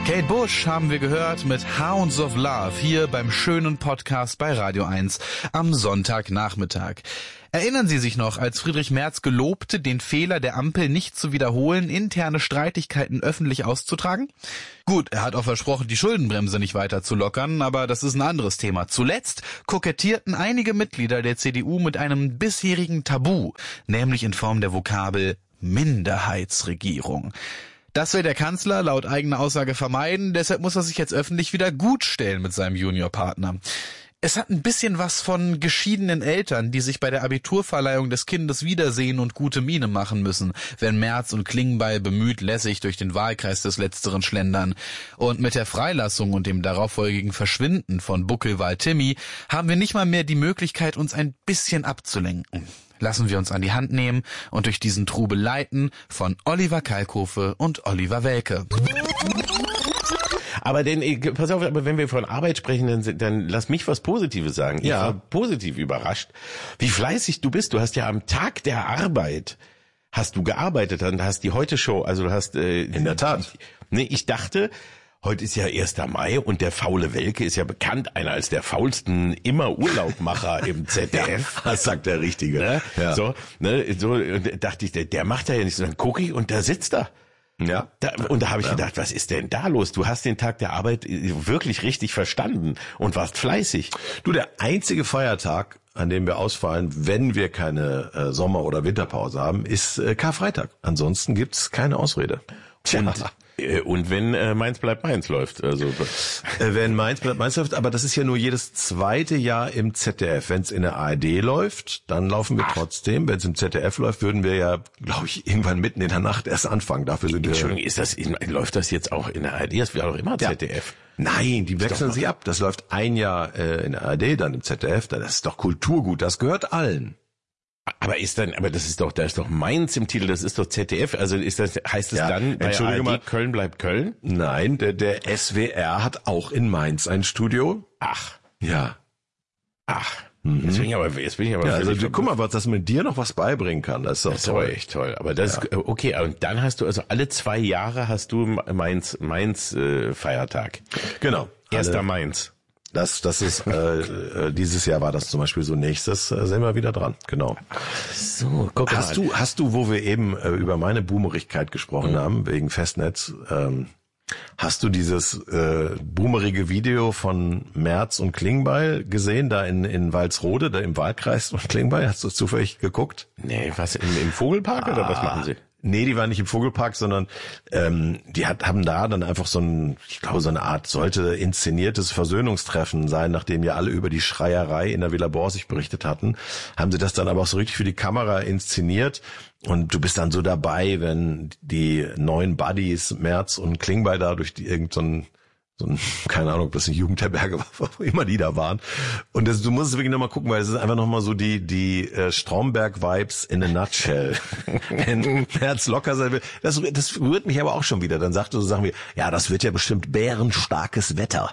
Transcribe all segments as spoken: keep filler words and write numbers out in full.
Kate Bush haben wir gehört mit Hounds of Love hier beim schönen Podcast bei Radio eins am Sonntagnachmittag. Erinnern Sie sich noch, als Friedrich Merz gelobte, den Fehler der Ampel nicht zu wiederholen, interne Streitigkeiten öffentlich auszutragen? Gut, er hat auch versprochen, die Schuldenbremse nicht weiter zu lockern, aber das ist ein anderes Thema. Zuletzt kokettierten einige Mitglieder der C D U mit einem bisherigen Tabu, nämlich in Form der Vokabel Minderheitsregierung. Das will der Kanzler laut eigener Aussage vermeiden, deshalb muss er sich jetzt öffentlich wieder gutstellen mit seinem Juniorpartner. Es hat ein bisschen was von geschiedenen Eltern, die sich bei der Abiturverleihung des Kindes wiedersehen und gute Miene machen müssen, wenn Merz und Klingbeil bemüht lässig durch den Wahlkreis des Letzteren schlendern. Und mit der Freilassung und dem darauffolgigen Verschwinden von Buckelwal Timmy haben wir nicht mal mehr die Möglichkeit, uns ein bisschen abzulenken. Lassen wir uns an die Hand nehmen und durch diesen Trubel leiten von Oliver Kalkofe und Oliver Welke. Aber denn, pass auf, aber wenn wir von Arbeit sprechen, dann, dann lass mich was Positives sagen. Ich ja. war positiv überrascht, wie fleißig du bist. Du hast ja am Tag der Arbeit hast du gearbeitet, dann hast die Heute-Show, also du hast... Äh, In der Tat. Nee, ich dachte... Heute ist ja erster Mai und der faule Welke ist ja bekannt, einer als der faulsten immer Urlaubmacher im Z D F. Das sagt der Richtige. Ne? Ja. So, ne, so und dachte ich, der, der macht da ja nicht so. Dann gucke ich und da sitzt er. Ja. Da, und da habe ich ja. gedacht, was ist denn da los? Du hast den Tag der Arbeit wirklich richtig verstanden und warst fleißig. Du, der einzige Feiertag, an dem wir ausfallen, wenn wir keine äh, Sommer- oder Winterpause haben, ist äh, Karfreitag. Ansonsten gibt's keine Ausrede. Tja. Und, äh, und wenn äh, Mainz bleibt Mainz läuft. Also äh, wenn Mainz bleibt Mainz läuft, aber das ist ja nur jedes zweite Jahr im Z D F. Wenn es in der A R D läuft, dann laufen wir Ach. trotzdem. Wenn es im Z D F läuft, würden wir ja, glaube ich, irgendwann mitten in der Nacht erst anfangen. Dafür sind wir. Entschuldigung, ist das läuft das jetzt auch in der A R D? Das wäre doch immer Z D F. Ja. Nein, die wechseln sich ab. Das läuft ein Jahr äh, in der A R D, dann im Z D F. Das ist doch Kulturgut. Das gehört allen. Aber ist dann, aber das ist doch, da ist doch Mainz im Titel, das ist doch Z D F, also ist das, heißt es ja, dann, bei Entschuldige A R D, mal, Köln bleibt Köln? Nein, der, der S W R hat auch in Mainz ein Studio. Ach. Ja. Ach. Mhm. Jetzt bin ich aber, jetzt bin ich aber. Ja, also du, guck mal, was das mit dir noch was beibringen kann, das ist doch das ist toll. aber echt toll. Aber das, ja. okay, und dann hast du, also alle zwei Jahre hast du Mainz, Mainz, äh, Feiertag. Genau. Erster alle, Mainz. Das, das ist, äh, dieses Jahr war das zum Beispiel so. Nächstes äh, sind wir wieder dran. Genau. So, guck mal. Hast du, hast du, wo wir eben äh, über meine Boomerigkeit gesprochen mhm. haben, wegen Festnetz, ähm, hast du dieses äh, boomerige Video von Merz und Klingbeil gesehen, da in, in Walsrode, da im Wahlkreis von Klingbeil? Hast du es zufällig geguckt? Nee, was, im, im Vogelpark ah. oder was machen sie? Nee, die waren nicht im Vogelpark, sondern ähm, die hat, haben da dann einfach so ein, ich glaube, so eine Art, sollte inszeniertes Versöhnungstreffen sein, nachdem ja alle über die Schreierei in der Villa Borsig berichtet hatten, haben sie das dann aber auch so richtig für die Kamera inszeniert. Und du bist dann so dabei, wenn die neuen Buddies, Merz und Klingbeil da durch die, irgend so ein, so ein, keine Ahnung, ob das eine Jugendherberge war, wo immer die da waren. Und das, du musst es wirklich nochmal gucken, weil es ist einfach nochmal so die die äh, Stromberg-Vibes in a nutshell. Wenn Merz locker sein will. Das, das rührt mich aber auch schon wieder. Dann sagt er so Sachen wie, ja, das wird ja bestimmt bärenstarkes Wetter.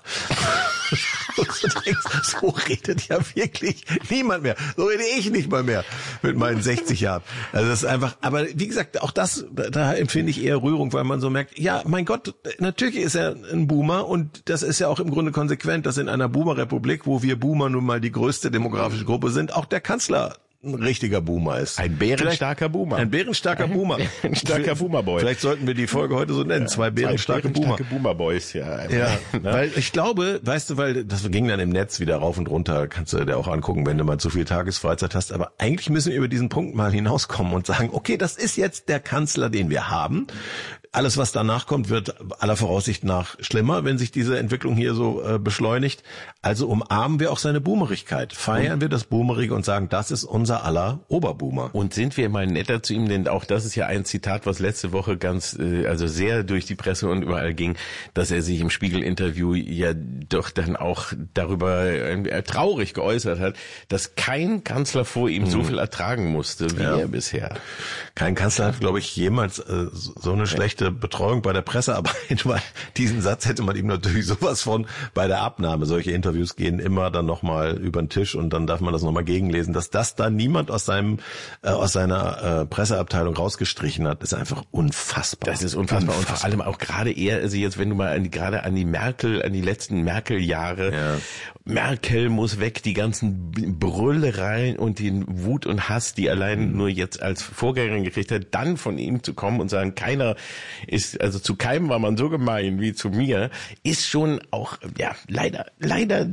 Und du denkst, so redet ja wirklich niemand mehr. So rede ich nicht mal mehr mit meinen sechzig Jahren. Also das ist einfach, aber wie gesagt, auch das, da empfinde ich eher Rührung, weil man so merkt, ja, mein Gott, natürlich ist er ein Boomer und das ist ja auch im Grunde konsequent, dass in einer Boomer-Republik, wo wir Boomer nun mal die größte demografische Gruppe sind, auch der Kanzler ein richtiger Boomer ist. Ein bärenstarker Boomer. Ein bärenstarker Boomer. Ein starker Boomerboy. Vielleicht sollten wir die Folge heute so nennen. Zwei bärenstarke Boomer. Zwei Boomerboys, ja. Ja, weil ich glaube, weißt du, weil das ging dann im Netz wieder rauf und runter, kannst du dir auch angucken, wenn du mal zu viel Tagesfreizeit hast. Aber eigentlich müssen wir über diesen Punkt mal hinauskommen und sagen, okay, das ist jetzt der Kanzler, den wir haben. Alles, was danach kommt, wird aller Voraussicht nach schlimmer, wenn sich diese Entwicklung hier so äh, beschleunigt. Also umarmen wir auch seine Boomerigkeit. Feiern und wir das Boomerige und sagen, das ist unser aller Oberboomer. Und sind wir mal netter zu ihm, denn auch das ist ja ein Zitat, was letzte Woche ganz, äh, also sehr durch die Presse und überall ging, dass er sich im Spiegel-Interview ja doch dann auch darüber äh, traurig geäußert hat, dass kein Kanzler vor ihm mhm. so viel ertragen musste, wie ja. er bisher. Kein Kanzler hat, glaube ich, jemals äh, so eine schlechte schlechte Betreuung bei der Pressearbeit, weil diesen Satz hätte man ihm natürlich sowas von bei der Abnahme. Solche Interviews gehen immer dann nochmal über den Tisch und dann darf man das nochmal gegenlesen. Dass das da niemand aus seinem äh, aus seiner äh, Presseabteilung rausgestrichen hat, ist einfach unfassbar. Das ist unfassbar. unfassbar. Und vor allem auch gerade eher, also jetzt, wenn du mal an die, gerade an die Merkel, an die letzten Merkel-Jahre, ja. Merkel muss weg, die ganzen Brüllereien und den Wut und Hass, die allein mhm. nur jetzt als Vorgängerin gekriegt hat, dann von ihm zu kommen und sagen, keiner ist, also zu keinem war man so gemein wie zu mir, ist schon auch, ja, leider, leider.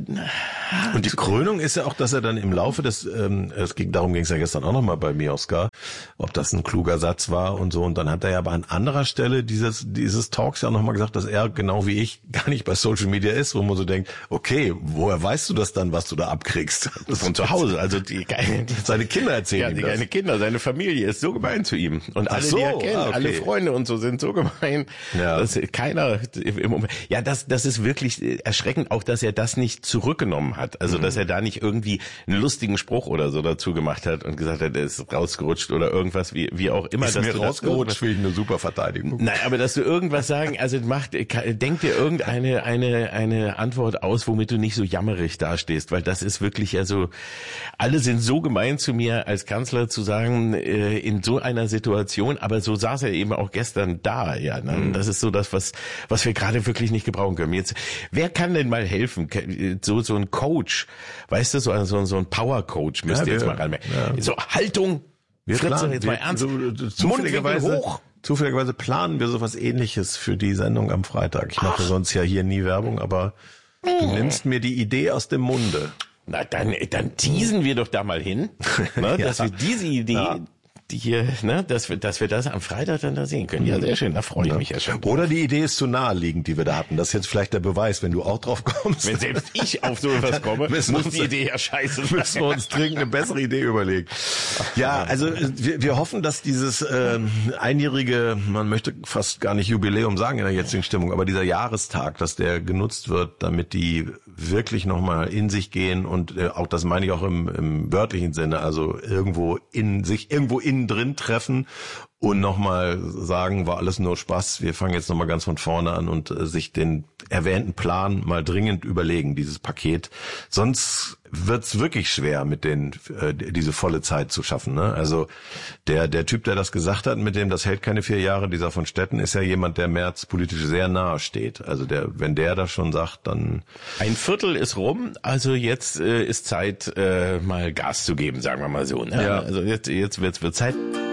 Und die Krönung ist ja auch, dass er dann im Laufe des, ähm, es ging, darum ging es ja gestern auch nochmal bei mir, Oskar, ob das ein kluger Satz war und so. Und dann hat er ja aber an anderer Stelle dieses, dieses Talks ja nochmal gesagt, dass er genau wie ich gar nicht bei Social Media ist, wo man so denkt, okay, woher weißt du das dann, was du da abkriegst? Von zu Hause, also die, seine Kinder erzählen ja, ihm die das. Seine Kinder, seine Familie ist so gemein zu ihm. Und alle, so, die er kennt, ah, okay. alle Freunde und so sind so gemein, ja. dass keiner im Moment, ja, das, das ist wirklich erschreckend, auch, dass er das nicht zurückgenommen hat. Also, mhm. dass er da nicht irgendwie einen lustigen Spruch oder so dazu gemacht hat und gesagt hat, er ist rausgerutscht oder irgendwas, wie, wie auch immer. Ist dass mir du rausgerutscht, finde ich eine super Verteidigung. Nein, aber dass du irgendwas sagen, also macht, denk dir irgendeine, eine, eine Antwort aus, womit du nicht so jammerig dastehst, weil das ist wirklich, also, alle sind so gemein zu mir als Kanzler zu sagen, äh, in so einer Situation, aber so saß er eben auch gestern da, ja, ne? Mhm. Das ist so das, was, was wir gerade wirklich nicht gebrauchen können. Jetzt, wer kann denn mal helfen? So, so ein Coach, weißt du, so, so, so ein Power-Coach müsst ihr ja, jetzt mal rein. Ja. So, Haltung, wir Fritze, planen, jetzt wir, mal ernst, so, zufälligerweise, hoch. Zufälligerweise planen wir sowas Ähnliches für die Sendung am Freitag. Ich mache Ach. sonst ja hier nie Werbung, aber du nimmst mir die Idee aus dem Munde. Na, dann, dann teasen wir doch da mal hin, ne, ja. dass wir diese Idee, ja. die hier, ne, dass wir, dass wir das am Freitag dann da sehen können. Ja, sehr schön, da freue ich ja. mich ja schon. Oder die Idee ist zu naheliegend, die wir da hatten. Das ist jetzt vielleicht der Beweis, wenn du auch drauf kommst. Wenn selbst ich auf so etwas komme, muss uns, die Idee ja scheiße sein. Müssen wir uns dringend eine bessere Idee überlegen. Ja, also wir, wir hoffen, dass dieses ähm, einjährige, man möchte fast gar nicht Jubiläum sagen in der jetzigen Stimmung, aber dieser Jahrestag, dass der genutzt wird, damit die wirklich nochmal in sich gehen und äh, auch das meine ich auch im, im wörtlichen Sinne, also irgendwo in sich, irgendwo innen drin treffen und nochmal sagen, war alles nur Spaß, wir fangen jetzt nochmal ganz von vorne an und äh, sich den erwähnten Plan mal dringend überlegen, dieses Paket. Sonst wird's wirklich schwer, mit den äh, diese volle Zeit zu schaffen. Ne? Also der der Typ, der das gesagt hat, mit dem das hält keine vier Jahre, dieser von Stetten, ist ja jemand, der Merz politisch sehr nahe steht. Also der, wenn der das schon sagt, dann ein Viertel ist rum. Also jetzt äh, ist Zeit, äh, mal Gas zu geben, sagen wir mal so. Ne? Ja. Also jetzt jetzt wird's wird Zeit.